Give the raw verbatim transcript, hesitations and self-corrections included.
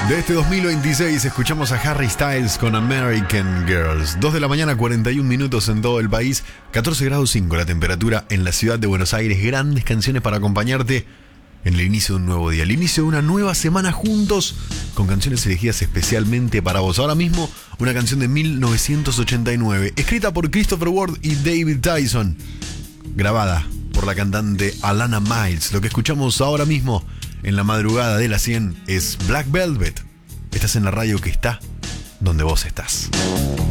De este dos mil veintiséis escuchamos a Harry Styles con American Girls. dos de la mañana, cuarenta y un minutos en todo el país. catorce grados cinco la temperatura en la ciudad de Buenos Aires. Grandes canciones para acompañarte en el inicio de un nuevo día. El inicio de una nueva semana juntos con canciones elegidas especialmente para vos. Ahora mismo una canción de mil novecientos ochenta y nueve, escrita por Christopher Ward y David Tyson, grabada por la cantante Alana Miles. Lo que escuchamos ahora mismo en la madrugada de las cien es Black Velvet. Estás en la radio que está donde vos estás.